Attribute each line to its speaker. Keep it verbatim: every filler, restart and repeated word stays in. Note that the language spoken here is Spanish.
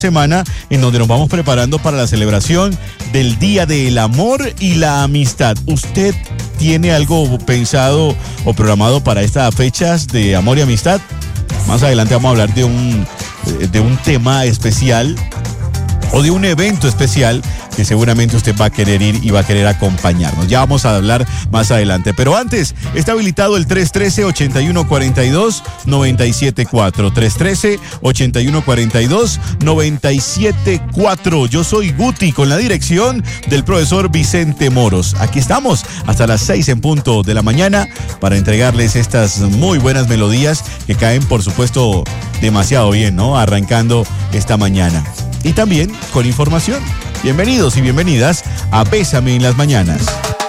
Speaker 1: semana en donde nos vamos preparando para la celebración del Día del Amor y la Amistad. ¿Usted tiene algo pensado o programado para estas fechas de amor y amistad? Más adelante vamos a hablar de un, de un tema especial o de un evento especial que seguramente usted va a querer ir y va a querer acompañarnos. Ya vamos a hablar más adelante. Pero antes, está habilitado el tres uno tres, ocho uno cuatro dos, nueve siete cuatro. tres uno tres, ocho uno cuatro dos, nueve siete cuatro. Yo soy Guti con la dirección del profesor Vicente Moros. Aquí estamos hasta las seis en punto de la mañana para entregarles estas muy buenas melodías que caen, por supuesto, demasiado bien, ¿no? Arrancando esta mañana. Y también con información. Bienvenidos y bienvenidas a Bésame en las Mañanas.